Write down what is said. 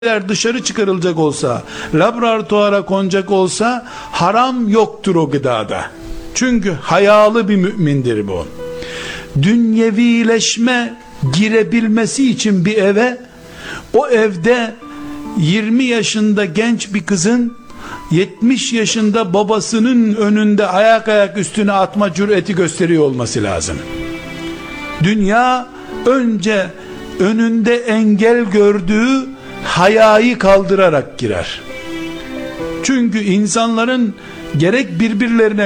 Eğer dışarı çıkarılacak olsa, laboratuvara konacak olsa haram yoktur o gıdada. Çünkü hayalı bir mümindir bu. Dünyevileşme girebilmesi için bir eve, o evde 20 yaşında genç bir kızın 70 yaşında babasının önünde ayak üstüne atma cüreti gösteriyor olması lazım. Dünya önce önünde engel gördüğü hayayı kaldırarak girer. Çünkü insanların gerek birbirlerine